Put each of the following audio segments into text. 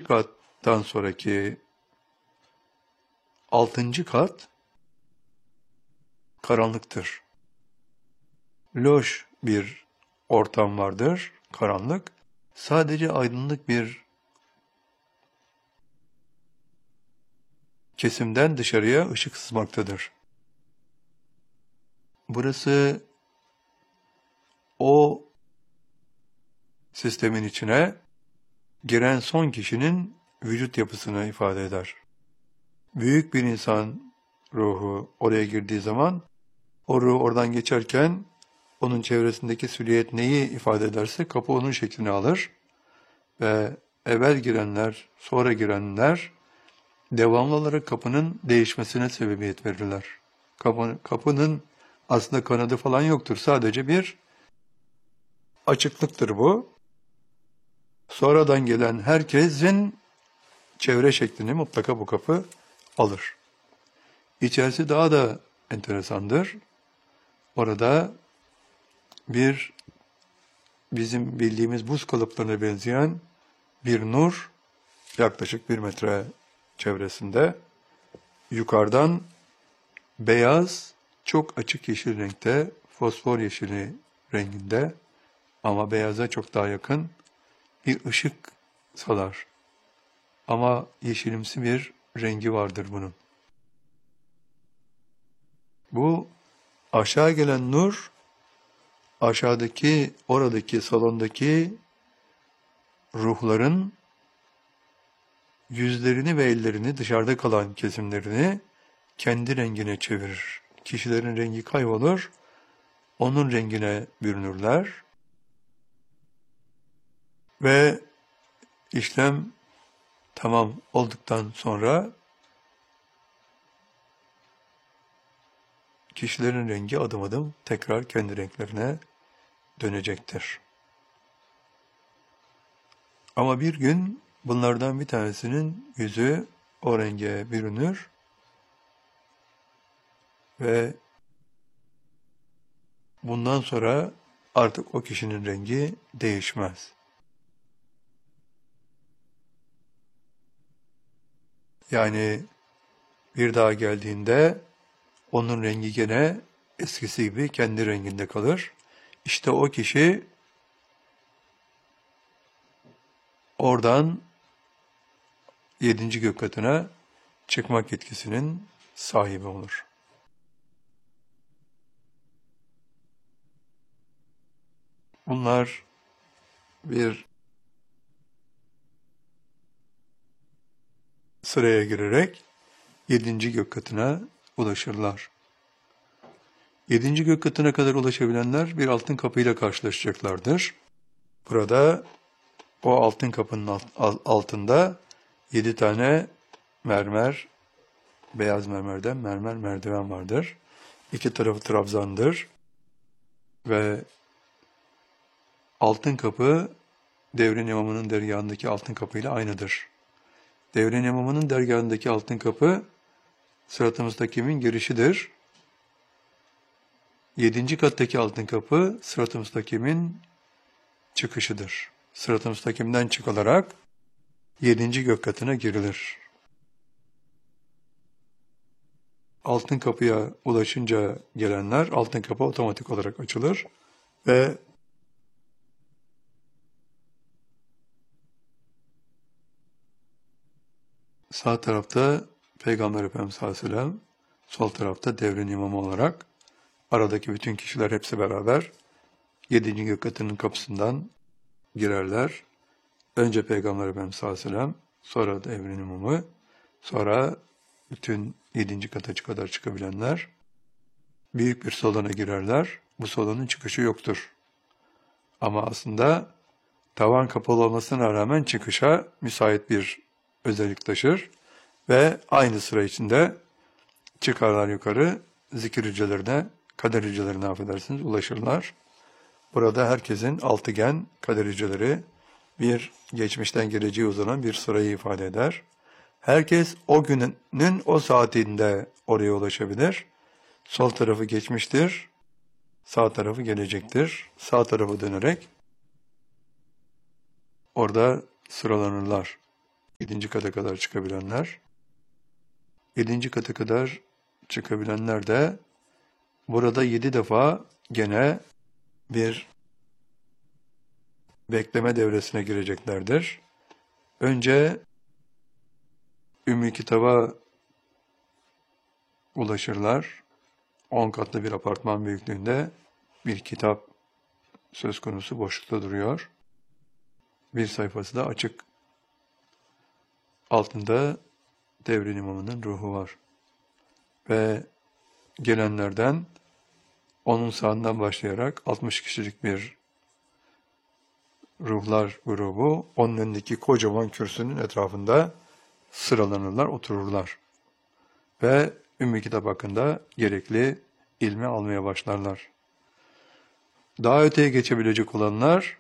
kattan sonraki 6. kat karanlıktır. Loş bir ortam vardır, karanlık. Sadece aydınlık bir kesimden dışarıya ışık sızmaktadır. Burası o sistemin içine giren son kişinin vücut yapısını ifade eder. Büyük bir insan ruhu oraya girdiği zaman, o ruh oradan geçerken onun çevresindeki silüet neyi ifade ederse kapı onun şeklini alır ve evvel girenler, sonra girenler devamlı olarak kapının değişmesine sebebiyet verirler. Kapının aslında kanadı falan yoktur. Sadece bir açıklıktır bu. Sonradan gelen herkesin çevre şeklini mutlaka bu kapı alır. İçerisi daha da enteresandır. Orada bir bizim bildiğimiz buz kalıplarına benzeyen bir nur yaklaşık 1 metre çevresinde yukarıdan beyaz, çok açık yeşil renkte, fosfor yeşili renginde ama beyaza çok daha yakın bir ışık salar. Ama yeşilimsi bir rengi vardır bunun. Bu aşağı gelen nur, aşağıdaki, oradaki, salondaki ruhların yüzlerini ve ellerini, dışarıda kalan kesimlerini kendi rengine çevirir. Kişilerin rengi kaybolur, onun rengine bürünürler ve işlem tamam olduktan sonra kişilerin rengi adım adım tekrar kendi renklerine dönecektir. Ama bir gün bunlardan bir tanesinin yüzü o renge bürünür ve bundan sonra artık o kişinin rengi değişmez. Yani bir daha geldiğinde onun rengi gene eskisi gibi kendi renginde kalır. İşte o kişi oradan 7. gök katına çıkmak yetkisinin sahibi olur. Bunlar bir sıraya girerek 7. gök katına ulaşırlar. 7. gök katına kadar ulaşabilenler bir altın kapıyla karşılaşacaklardır. Burada o altın kapının altında 7 tane mermer, beyaz mermerden mermer merdiven vardır. 2 tarafı trabzandır ve altın kapı Devrin İmamı'nın dergahındaki altın kapıyla aynıdır. Devrin İmamı'nın dergahındaki altın kapı Sırat-ı Müstakim'in girişidir. 7. kattaki altın kapı Sırat-ı Müstakim'in çıkışıdır. Sırat-ı Müstakim'den çıkılarak 7. gök katına girilir. Altın kapıya ulaşınca gelenler altın kapı otomatik olarak açılır ve sağ tarafta Peygamber Efendimiz sallallahu aleyhi ve sellem, sol tarafta devrin imamı olarak aradaki bütün kişiler hepsi beraber 7. gök katının kapısından girerler. Önce Peygamber Efendimiz sallallahu aleyhi ve sellem, sonra devrin imamı, sonra bütün 7. kata kadar çıkabilenler büyük bir salona girerler. Bu salonun çıkışı yoktur. Ama aslında tavan kapalı olmasına rağmen çıkışa müsait bir özellik taşır ve aynı sıra içinde çıkarlar yukarı, zikir hücrelerine, kader hücrelerine affedersiniz, ulaşırlar. Burada herkesin altıgen kader hücreleri bir geçmişten geleceğe uzanan bir sırayı ifade eder. Herkes o günün o saatinde oraya ulaşabilir. Sol tarafı geçmiştir, sağ tarafı gelecektir. Sağ tarafı dönerek orada sıralanırlar. 7. kata kadar çıkabilenler. 7. kata kadar çıkabilenler de burada 7 defa gene bir bekleme devresine gireceklerdir. Önce Ümmü Kitab'a ulaşırlar. 10 katlı bir apartman büyüklüğünde bir kitap söz konusu, boşlukta duruyor. Bir sayfası da açık. Altında Devrin İmamı'nın ruhu var. Ve gelenlerden onun sağından başlayarak 60 kişilik bir ruhlar grubu onun önündeki kocaman kürsünün etrafında sıralanırlar, otururlar. Ve Ümmü Kitap hakkında gerekli ilmi almaya başlarlar. Daha öteye geçebilecek olanlar,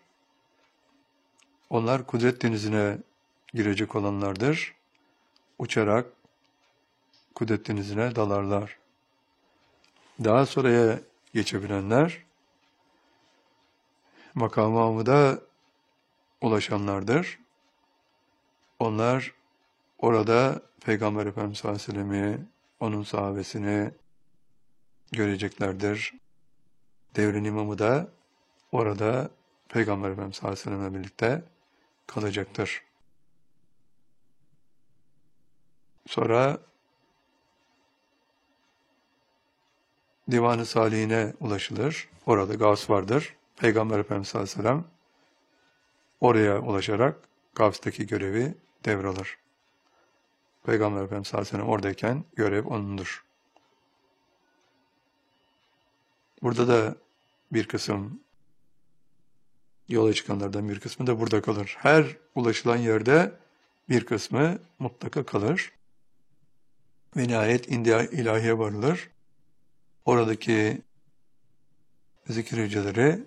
onlar Kudret Denizi'ne girecek olanlardır. Uçarak Kudret Denizi'ne dalarlar. Daha sonraya geçebilenler, Makam-ı Mahmud'a ulaşanlardır. Onlar orada Peygamber Efendimiz sallallahu aleyhi ve sellem'i, onun sahabesini göreceklerdir. Devrin imamı da orada Peygamber Efendimiz sallallahu aleyhi ve sellem'le birlikte kalacaktır. Sonra Divan-ı Salihine ulaşılır. Orada Gavs vardır. Peygamber Efendimiz sallallahu aleyhi ve sellem oraya ulaşarak Gavs'taki görevi devralır. Peygamber Efendimiz sallallahu aleyhi ve sellem oradayken görev onundur. Burada da bir kısım yola çıkanlardan bir kısmı da burada kalır. Her ulaşılan yerde bir kısmı mutlaka kalır. Ve nihayet ilahiye varılır. Oradaki zikir hücreleri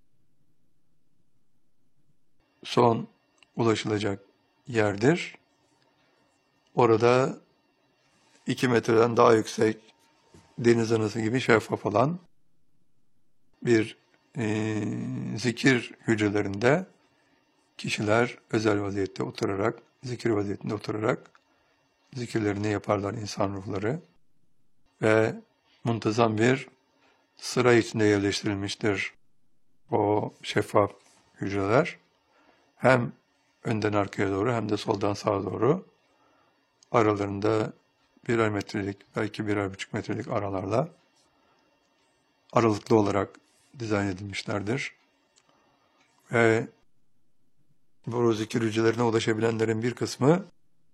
son ulaşılacak yerdir. Orada 2 metreden daha yüksek deniz anası gibi şeffaf olan bir zikir hücrelerinde kişiler özel vaziyette oturarak, zikir vaziyetinde oturarak zikirlerini yaparlar insan ruhları ve muntazam bir sıra içinde yerleştirilmiştir o şeffaf hücreler. Hem önden arkaya doğru hem de soldan sağa doğru aralarında 1,5 metrelik, belki 1,5 metrelik aralarla aralıklı olarak dizayn edilmişlerdir. Ve bu zikir hücrelerine ulaşabilenlerin bir kısmı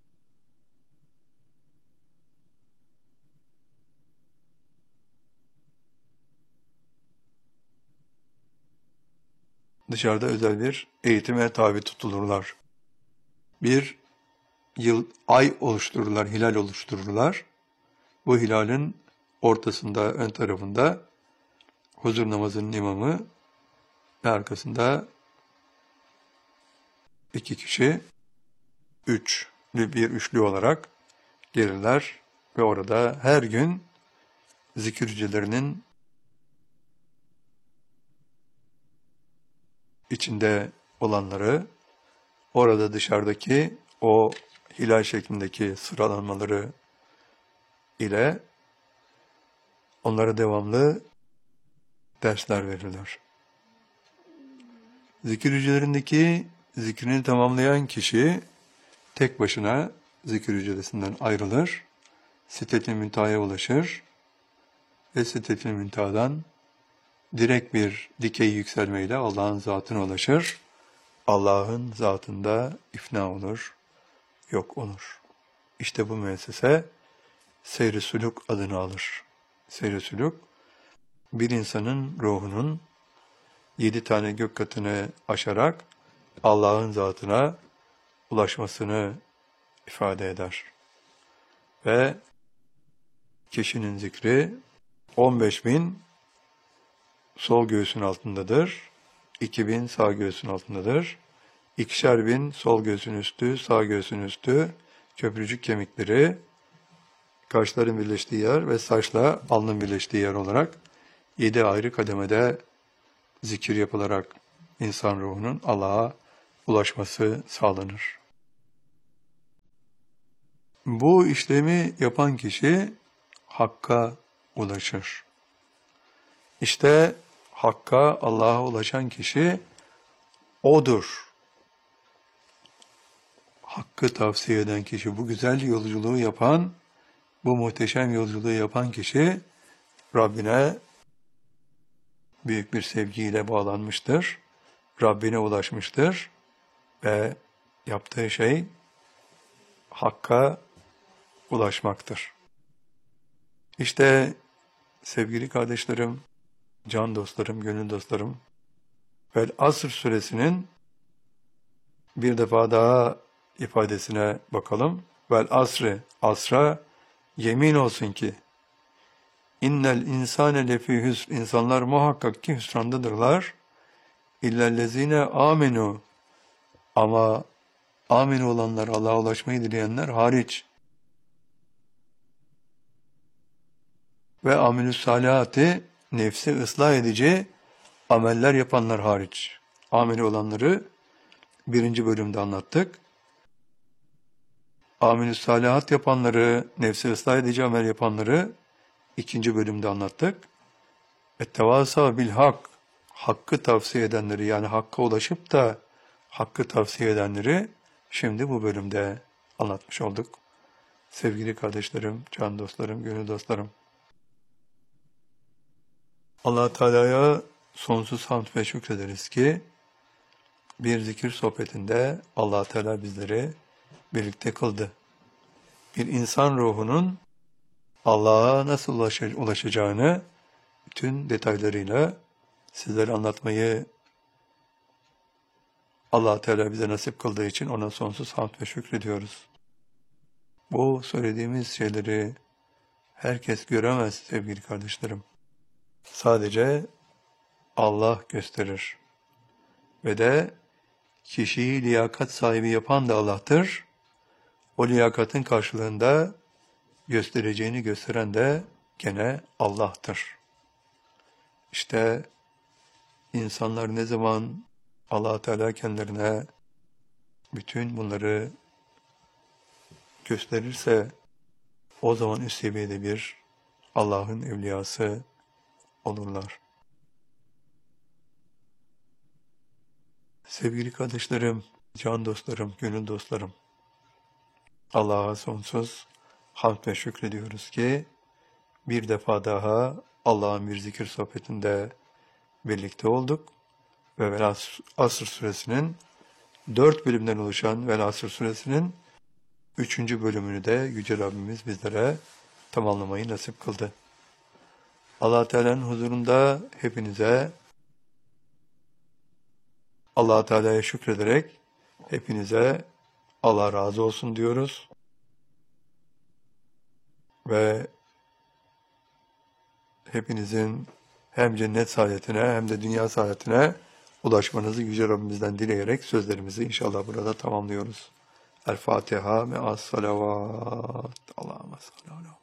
dışarıda özel bir eğitime tabi tutulurlar. Bir ay oluştururlar, hilal oluştururlar. Bu hilalin ortasında, ön tarafında huzur namazının imamı ve arkasında 2 kişi, bir üçlü olarak gelirler ve orada her gün zikir hücrelerinin içinde olanları, orada dışarıdaki o hilal şeklindeki sıralanmaları ile onlara devamlı dersler verirler. Zikir hücrelerindeki zikrini tamamlayan kişi tek başına zikir hücresinden ayrılır, Sidret-i Münteha'ya ulaşır ve Sidret-i Münteha'dan direkt bir dikey yükselmeyle Allah'ın zatına ulaşır. Allah'ın zatında ifna olur, yok olur. İşte bu müessese Seyr-i Sülûk adını alır. Seyr-i Sülûk, bir insanın ruhunun 7 tane gök katını aşarak Allah'ın zatına ulaşmasını ifade eder. Ve kişinin zikri 15.000 sol göğsün altındadır, 2.000 sağ göğsün altındadır, 2.000 sol göğsün üstü, sağ göğsün üstü, köprücük kemikleri, kaşların birleştiği yer ve saçla alnın birleştiği yer olarak 7 ayrı kademede zikir yapılarak insan ruhunun Allah'a ulaşması sağlanır. Bu işlemi yapan kişi Hakk'a ulaşır. İşte Hakk'a, Allah'a ulaşan kişi odur. Hakkı tavsiye eden kişi, bu güzel yolculuğu yapan, bu muhteşem yolculuğu yapan kişi Rabbine büyük bir sevgiyle bağlanmıştır. Rabbine ulaşmıştır ve yaptığı şey Hakk'a ulaşmaktır. İşte sevgili kardeşlerim, can dostlarım, gönül dostlarım, Vel Asr suresinin bir defa daha ifadesine bakalım. Vel asri, asra yemin olsun ki innel insane lefî hüsn, insanlar muhakkak ki hüsrandadırlar. İllellezine amenu, ama amin olanlar, Allah'a ulaşmayı dileyenler hariç. Ve amilüs salihati, nefsi ıslah edici ameller yapanlar hariç. Ameli olanları birinci bölümde anlattık. Amilüs salihat yapanları, nefsi ıslah edici amel yapanları ikinci bölümde anlattık. Ettevasa bil hak, hakkı tavsiye edenleri, yani hakka ulaşıp da hakkı tavsiye edenleri şimdi bu bölümde anlatmış olduk. Sevgili kardeşlerim, can dostlarım, gönül dostlarım. Allah Teala'ya sonsuz hamd ve şükrederiz ki bir zikir sohbetinde Allah Teala bizleri birlikte kıldı. Bir insan ruhunun Allah'a nasıl ulaşacağını bütün detaylarıyla sizlere anlatmayı Allah Teala bize nasip kıldığı için ona sonsuz hamd ve şükrediyoruz. Bu söylediğimiz şeyleri herkes göremez sevgili kardeşlerim. Sadece Allah gösterir. Ve de kişiyi liyakat sahibi yapan da Allah'tır. O liyakatın karşılığında göstereceğini gösteren de gene Allah'tır. İşte insanlar ne zaman Allah Teala kendilerine bütün bunları gösterirse o zaman üst seviyede bir Allah'ın evliyası olurlar. Sevgili kardeşlerim, can dostlarım, gönül dostlarım, Allah'a sonsuz hamd ve şükrediyoruz ki bir defa daha Allah'ın bir zikir sohbetinde birlikte olduk ve Vel Asr suresinin 4 bölümden oluşan Vel Asr suresinin 3. bölümünü de Yüce Rabbimiz bizlere tamamlamayı nasip kıldı. Allah Teala'nın huzurunda hepinize Allah Teala'ya şükrederek hepinize Allah razı olsun diyoruz. Ve hepinizin hem cennet saadetine hem de dünya saadetine ulaşmanızı Yüce Rabbimizden dileyerek sözlerimizi inşallah burada tamamlıyoruz. El Fatiha me'as salavat. Allahümme salli ala